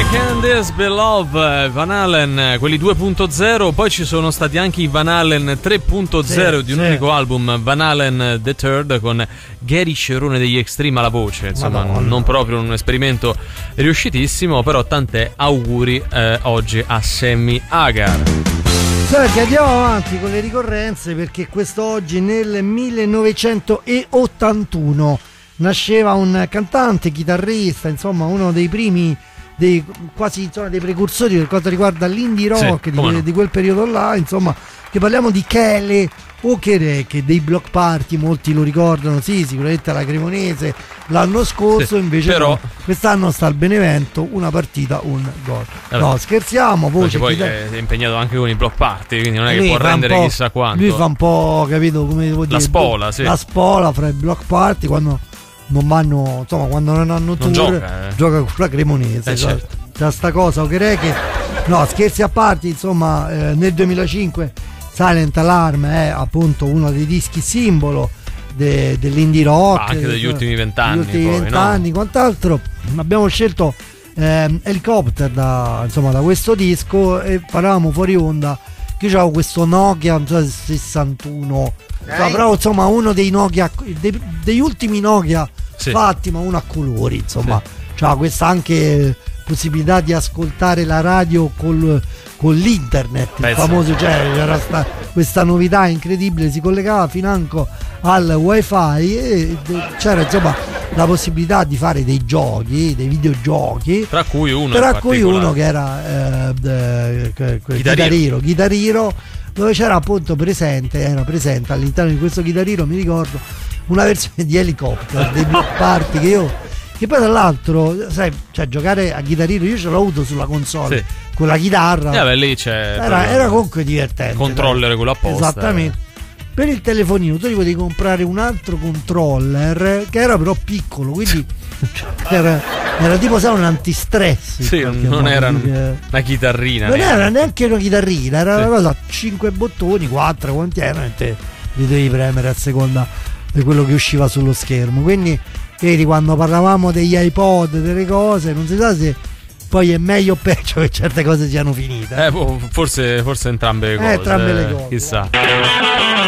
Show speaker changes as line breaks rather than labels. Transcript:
Can This Be Love, Van Halen, quelli 2.0, poi ci sono stati anche i Van Halen 3.0 di un unico album, Van Halen The Third, con Gary Cerone degli Extreme alla voce, insomma non proprio un esperimento riuscitissimo, però tante auguri oggi a Sammy Hagar.
Senti, andiamo avanti con le ricorrenze, perché quest'oggi nel 1981 nasceva un cantante, chitarrista, insomma uno dei primi, quasi insomma dei precursori per quanto riguarda l'indie rock, sì, di quel periodo là, insomma, che parliamo di Kele Okereke, dei Block Party, molti lo ricordano, sì, sicuramente alla Cremonese l'anno scorso, sì, invece però no, quest'anno sta al Benevento, una partita, un gol. No, scherziamo, voce,
poi è impegnato anche con i Block Party, quindi non è che può rendere chissà quanto.
Lui fa un po', capito, come devo dire,
la spola, sì,
la spola fra i Block Party, quando non vanno, insomma, quando non hanno tour, gioca con la Cremonese,
certo.
C'è sta cosa, Okereke. No, scherzi a parte, insomma, nel 2005 Silent Alarm è appunto uno dei dischi simbolo dell'indie rock,
anche degli ultimi 20 anni.
Gli ultimi 20 anni, quant'altro. Abbiamo scelto Helicopter da questo disco, e parlavamo fuori onda che io avevo questo Nokia 61, però insomma uno dei Nokia, degli ultimi Nokia, sì, fatti, ma uno a colori, insomma, sì, c'ha questa anche possibilità di ascoltare la radio con l'internet, il famoso, cioè c'era questa novità incredibile, si collegava financo al wifi e c'era insomma la possibilità di fare dei giochi, dei videogiochi,
tra cui uno
che era Guitar Hero, dove c'era appunto presente all'interno di questo Guitar Hero, mi ricordo, una versione di Helicopter dei Block Party che poi tra l'altro, sai, cioè giocare a Guitar Hero, io ce l'ho avuto sulla console, sì, con la chitarra,
lì c'è
era comunque divertente,
controller quello apposta,
esattamente. Per il telefonino tu ti potevi comprare un altro controller che era però piccolo, quindi era tipo, sai, un antistress,
sì, non era una chitarrina,
non era neanche una chitarrina, era, sì, una cosa a 5 bottoni, 4, quanti erano, e te li devi premere a seconda di quello che usciva sullo schermo. Quindi vedi, quando parlavamo degli iPod, delle cose, non si sa se poi è meglio o peggio che certe cose siano finite.
Forse entrambe le cose,
entrambe le cose,
chissà.